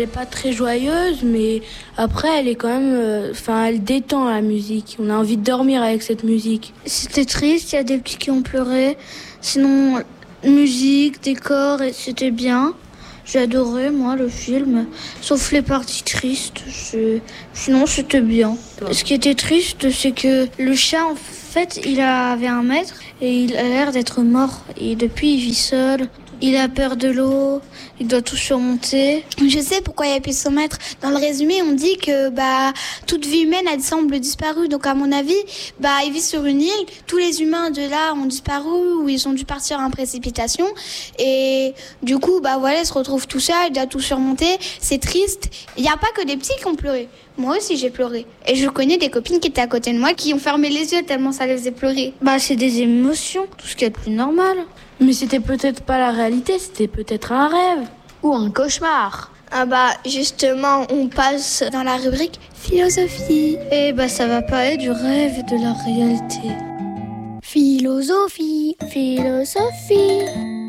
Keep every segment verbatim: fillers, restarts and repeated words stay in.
Elle n'est pas très joyeuse, mais après, elle est quand même... Enfin, euh, elle détend la musique. On a envie de dormir avec cette musique. C'était triste, il y a des petits qui ont pleuré. Sinon, musique, décor, et c'était bien. J'ai adoré, moi, le film. Sauf les parties tristes. C'est... Sinon, c'était bien. Ce qui était triste, c'est que le chat, en fait, il avait un maître et il a l'air d'être mort. Et depuis, il vit seul. Il a peur de l'eau, il doit tout surmonter. Je sais pourquoi il a pu son maître. Dans le résumé, on dit que bah toute vie humaine elle semble disparue. Donc à mon avis, bah il vit sur une île. Tous les humains de là ont disparu ou ils ont dû partir en précipitation. Et du coup, bah voilà, il se retrouve tout seul, il doit tout surmonter. C'est triste. Il n'y a pas que des petits qui ont pleuré. Moi aussi j'ai pleuré. Et je connais des copines qui étaient à côté de moi qui ont fermé les yeux tellement ça les faisait pleurer. Bah c'est des émotions, tout ce qui est le plus normal. Mais c'était peut-être pas la réalité, c'était peut-être un rêve. Ou un cauchemar. Ah bah justement, on passe dans la rubrique philosophie. Et bah ça va parler du rêve et de la réalité. Philosophie, philosophie,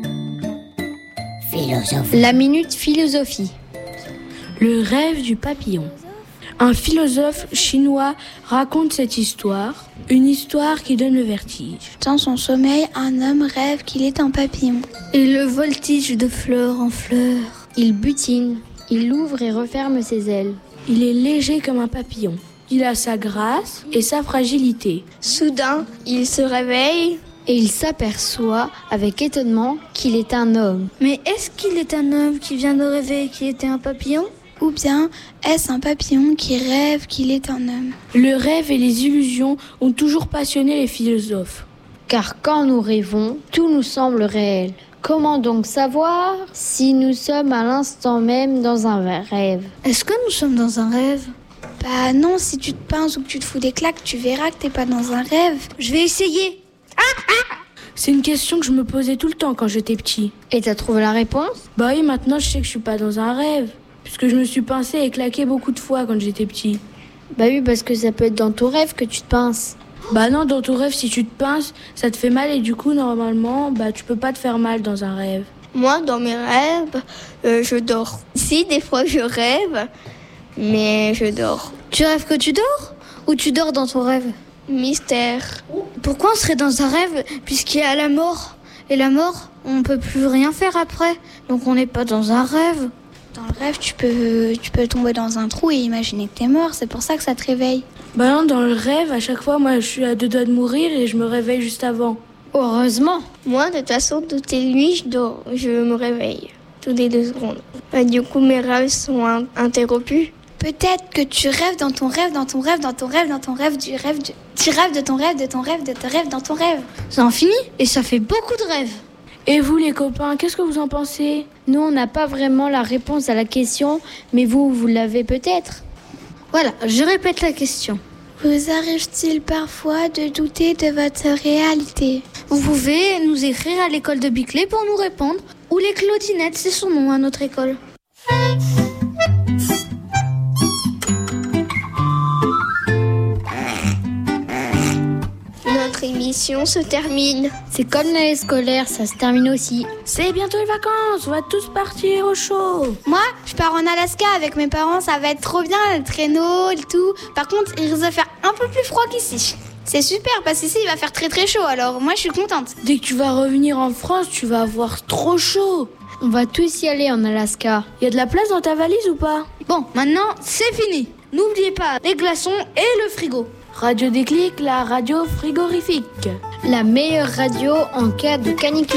philosophie. La minute philosophie. Le rêve du papillon. Un philosophe chinois raconte cette histoire, une histoire qui donne le vertige. Dans son sommeil, un homme rêve qu'il est un papillon. Il le voltige de fleur en fleur. Il butine, il ouvre et referme ses ailes. Il est léger comme un papillon. Il a sa grâce et sa fragilité. Soudain, il se réveille et il s'aperçoit avec étonnement qu'il est un homme. Mais est-ce qu'il est un homme qui vient de rêver qu'il était un papillon ? Ou bien est-ce un papillon qui rêve qu'il est un homme ? Le rêve et les illusions ont toujours passionné les philosophes. Car quand nous rêvons, tout nous semble réel. Comment donc savoir si nous sommes à l'instant même dans un rêve ? Est-ce que nous sommes dans un rêve ? Bah non, si tu te pinces ou que tu te fous des claques, tu verras que t'es pas dans un rêve. Je vais essayer. Ah, ah. C'est une question que je me posais tout le temps quand j'étais petit. Et t'as trouvé la réponse ? Bah oui, maintenant je sais que je suis pas dans un rêve. Puisque je me suis pincé et claqué beaucoup de fois quand j'étais petit. Bah oui, parce que ça peut être dans ton rêve que tu te pinces. Bah non, dans ton rêve, si tu te pinces, ça te fait mal et du coup, normalement, bah tu peux pas te faire mal dans un rêve. Moi, dans mes rêves, euh, je dors. Si, des fois je rêve, mais je dors. Tu rêves que tu dors ? Ou tu dors dans ton rêve ? Mystère. Pourquoi on serait dans un rêve puisqu'il y a la mort ? Et la mort, on peut plus rien faire après. Donc on n'est pas dans un rêve. Dans le rêve, tu peux, tu peux tomber dans un trou et imaginer que t'es mort. C'est pour ça que ça te réveille. Bah non, dans le rêve, à chaque fois, moi, je suis à deux doigts de mourir et je me réveille juste avant. Heureusement. Moi, de toute façon, toutes les nuits, je dors. Je me réveille. Toutes les deux secondes. Bah, du coup, mes rêves sont in- interrompus. Peut-être que tu rêves dans ton rêve, dans ton rêve, dans ton rêve, dans ton rêve, du rêve, du... tu rêves de ton rêve, de ton rêve, de ton rêve, dans ton rêve. Ça en finit et ça fait beaucoup de rêves. Et vous les copains, qu'est-ce que vous en pensez ? Nous, on n'a pas vraiment la réponse à la question, mais vous, vous l'avez peut-être. Voilà, je répète la question. Vous arrive-t-il parfois de douter de votre réalité ? Vous pouvez nous écrire à l'école de Biclay pour nous répondre, ou les Claudinettes, c'est son nom à notre école. Notre émission se termine. C'est comme l'année scolaire, ça se termine aussi. C'est bientôt les vacances, on va tous partir au chaud. Moi, je pars en Alaska avec mes parents, ça va être trop bien, le traîneau, le tout. Par contre, il risque de faire un peu plus froid qu'ici. C'est super parce qu'ici il va faire très très chaud, alors moi je suis contente. Dès que tu vas revenir en France, tu vas avoir trop chaud. On va tous y aller en Alaska. Y a de la place dans ta valise ou pas ? Bon, maintenant c'est fini. N'oubliez pas les glaçons et le frigo. Radio Déclic, la radio frigorifique. La meilleure radio en cas de canicule.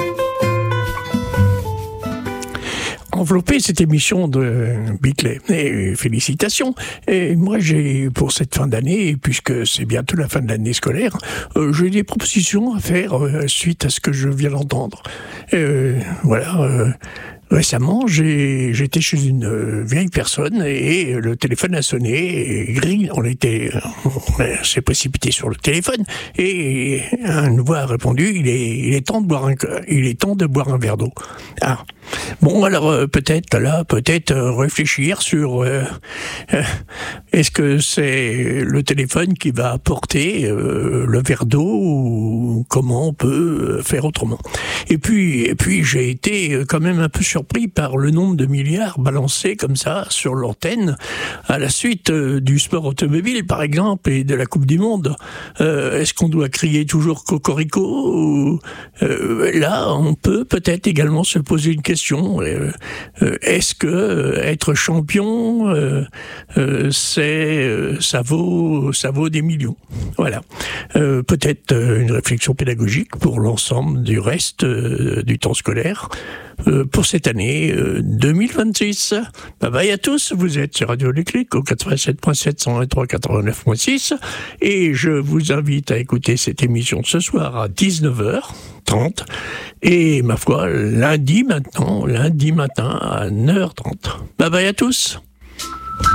Enveloppé cette émission de Biclay. Et félicitations. Et moi, j'ai, pour cette fin d'année, puisque c'est bientôt la fin de l'année scolaire, euh, j'ai des propositions à faire euh, suite à ce que je viens d'entendre. Euh, voilà. Euh, Récemment, j'ai, j'étais chez une euh, vieille personne et le téléphone a sonné et gris, on était, on s'est précipité sur le téléphone et une voix a répondu, il est, il est temps de boire un, il est temps de boire un verre d'eau. Ah. Bon, alors euh, peut-être là, peut-être euh, réfléchir sur euh, euh, est-ce que c'est le téléphone qui va apporter euh, le verre d'eau ou comment on peut faire autrement. Et puis, et puis j'ai été quand même un peu surpris surpris par le nombre de milliards balancés comme ça sur l'antenne à la suite euh, du sport automobile, par exemple, et de la Coupe du Monde. Euh, est-ce qu'on doit crier toujours cocorico ou, euh, là, on peut peut-être également se poser une question. Euh, euh, est-ce que euh, être champion, euh, euh, c'est, euh, ça vaut, ça vaut des millions. Voilà. Euh, peut-être euh, une réflexion pédagogique pour l'ensemble du reste euh, du temps scolaire euh, pour cette année euh, deux mille vingt-six. Bye bye à tous. Vous êtes sur Radio Le Clic au quatre-vingt-sept point sept, cent vingt-trois, quatre-vingt-neuf point six et je vous invite à écouter cette émission ce soir à dix-neuf heures trente et ma foi lundi maintenant, lundi matin à neuf heures trente. Bye bye à tous.